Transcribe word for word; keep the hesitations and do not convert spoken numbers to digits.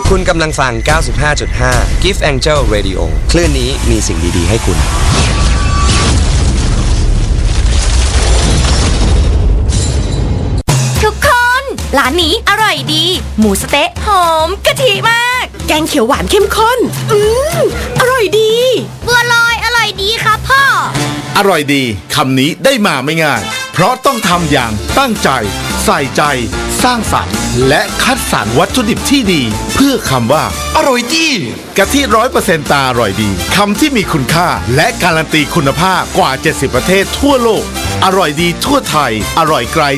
คุณกำลังฟัง เก้าสิบห้าจุดห้า Gift Angel Radio คลื่นนี้มีสิ่งดีๆให้คุณทุกคนร้านนี้อร่อยดีหมูสะเต๊ะหอมกะทิมากแกงเขียวหวานเข้มข้นอืมอร่อยดีบัวลอยอร่อยดีครับพ่ออร่อยดีคำนี้ได้มาไม่ง่ายเพราะต้องทำอย่างตั้งใจใส่ใจสร้างสรรค์และคัดสรรวัตถุดิบที่ดีเพื่อคำว่าอร่อยดีกะทิ ร้อยเปอร์เซ็นต์ ตาอร่อยดีคำที่มีคุณค่าและการันตีคุณภาพกว่าเจ็ดสิบประเทศทั่วโลกอร่อยดีทั่วไทยอร่อยไกล